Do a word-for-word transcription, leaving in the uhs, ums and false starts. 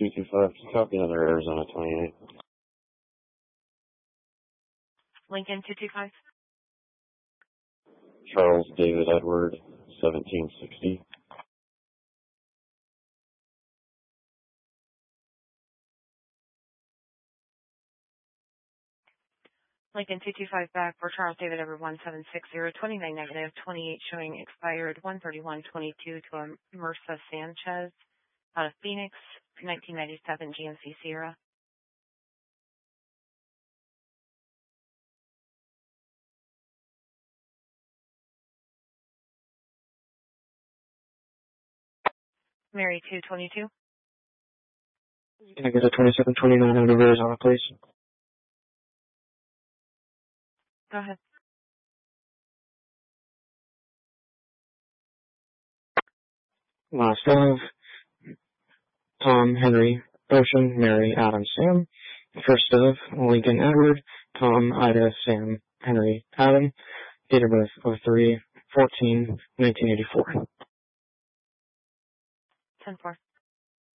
two two five, copy another Arizona twenty-eight. Lincoln two two five. Charles David Edward, seventeen sixty. Lincoln two two five back for Charles David Edward one seven six zero, twenty-nine negative, twenty-eight showing expired, one thirty-one twenty-two to a Marissa Sanchez out of Phoenix, nineteen ninety-seven G M C Sierra. Mary two twenty-two. Can I get a twenty-seven twenty-nine out of Arizona, please? Go ahead. Last of Tom, Henry, Ocean, Mary, Adam, Sam. First of Lincoln, Edward, Tom, Ida, Sam, Henry, Adam. Date of birth oh three fourteen nineteen eighty-four. ten four.